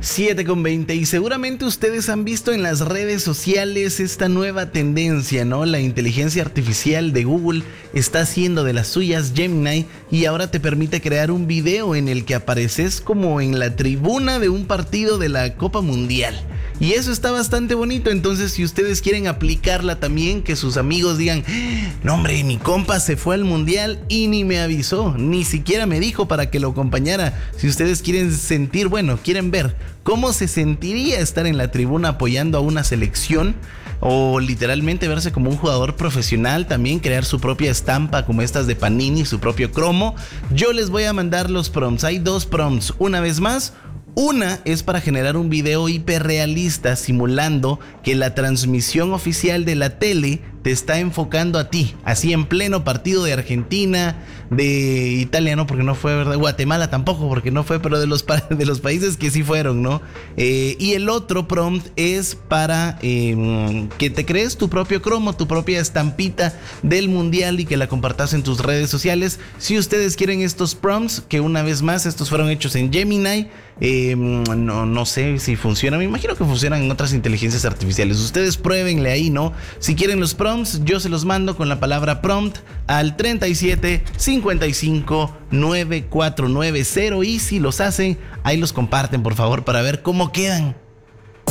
7:20 y seguramente ustedes han visto en las redes sociales esta nueva tendencia, ¿no? La inteligencia artificial de Google está haciendo de las suyas, Gemini, y ahora te permite crear un video en el que apareces como en la tribuna de un partido de la Copa Mundial. Y eso está bastante bonito, entonces si ustedes quieren aplicarla también, que sus amigos digan, no hombre, mi compa se fue al mundial y ni me avisó, ni siquiera me dijo para que lo acompañara. Si ustedes quieren sentir, quieren ver cómo se sentiría estar en la tribuna apoyando a una selección, o literalmente verse como un jugador profesional, también crear su propia estampa como estas de Panini, su propio cromo, yo les voy a mandar los prompts. Hay 2 prompts, una vez más. Una es para generar un video hiperrealista simulando que la transmisión oficial de la tele te está enfocando a ti, así en pleno partido de Argentina, de Italia no, porque no fue, ¿verdad? Guatemala tampoco, porque no fue, pero de los países que sí fueron, ¿no? Y el otro prompt es para que te crees tu propio cromo, tu propia estampita del mundial y que la compartas en tus redes sociales. Si ustedes quieren estos prompts, que una vez más estos fueron hechos en Gemini, no sé si funciona, me imagino que funcionan en otras inteligencias artificiales. Ustedes pruébenle ahí, ¿no? Si quieren los prompts, yo se los mando con la palabra prompt al 37 55 9490, y si los hacen, ahí los comparten por favor para ver cómo quedan.